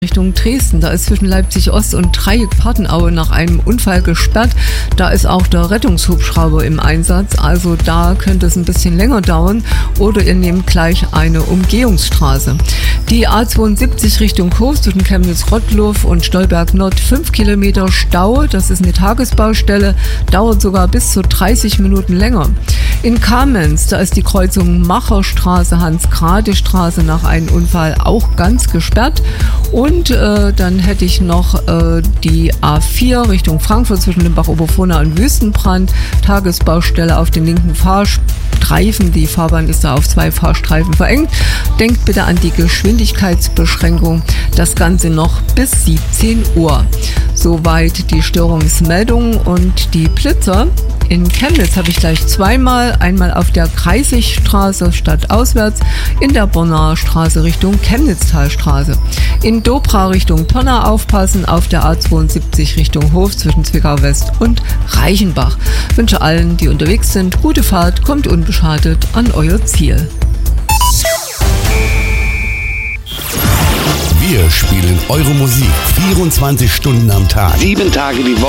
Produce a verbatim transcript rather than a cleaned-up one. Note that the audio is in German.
Richtung Dresden, da ist zwischen Leipzig Ost und Dreieck-Partenaue nach einem Unfall gesperrt. Da ist auch der Rettungshubschrauber im Einsatz, also da könnte es ein bisschen länger dauern oder ihr nehmt gleich eine Umgehungsstraße. Die A zweiundsiebzig Richtung Hof zwischen Chemnitz-Rottluff und Stolberg Nord, fünf Kilometer Stau, das ist eine Tagesbaustelle, dauert sogar bis zu dreißig Minuten länger. In Kamenz, da ist die Kreuzung Macherstraße, Hans-Grade-Straße nach einem Unfall auch ganz gesperrt. Und äh, dann hätte ich noch äh, die A vier Richtung Frankfurt zwischen Limbach-Oberfrohna und Wüstenbrand. Tagesbaustelle auf den linken Fahrstreifen. Die Fahrbahn ist da auf zwei Fahrstreifen verengt. Denkt bitte an die Geschwindigkeitsbeschränkung. Das Ganze noch bis siebzehn Uhr. Soweit die Störungsmeldung und die Blitzer. In Chemnitz habe ich gleich zweimal, einmal auf der Kreisigstraße stadtauswärts, in der Bonner Straße Richtung Chemnitztalstraße. In Dobra Richtung Pirna aufpassen, auf der A zweiundsiebzig Richtung Hof zwischen Zwickau West und Reichenbach. Ich wünsche allen, die unterwegs sind, gute Fahrt, kommt unbeschadet an euer Ziel. Wir spielen eure Musik vierundzwanzig Stunden am Tag. Sieben Tage die Woche.